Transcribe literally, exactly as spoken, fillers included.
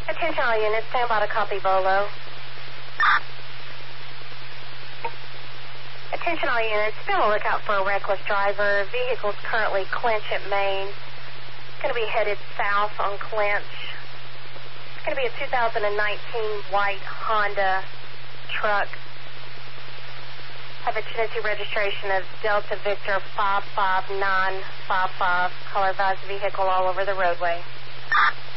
Attention all units, stand by to copy Volo. Attention all units, be on the lookout for a reckless driver. Vehicle's currently Clinch at Main. It's going to be headed south on Clinch. It's going to be a two thousand nineteen white Honda truck. Have a Tennessee registration of Delta Victor five five nine five five. Color advised vehicle all over the roadway.